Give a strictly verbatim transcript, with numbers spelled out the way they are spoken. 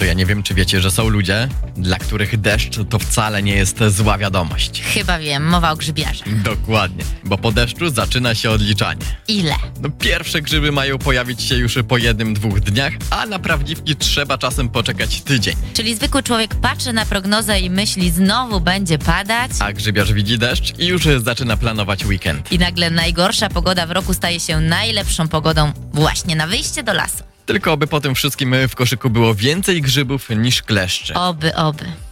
ja nie wiem, czy wiecie, że są ludzie, dla których deszcz to wcale nie jest zła wiadomość. Chyba wiem, mowa o grzybiarze. Dokładnie, bo po deszczu zaczyna się odliczanie. Ile? No, pierwsze grzyby mają pojawić się już po jednym, dwóch dniach, a na prawdziwki trzeba czasem poczekać tydzień. Czyli zwykły człowiek patrzy na prognozę i myśli, znowu będzie padać. A grzybiarz widzi deszcz i już zaczyna planować weekend. I nagle najgorsza pogoda w roku staje się najlepszą pogodą właśnie na wyjście do lasu. Tylko by po tym wszystkim w koszyku było więcej grzybów niż kleszczy. Oby, oby.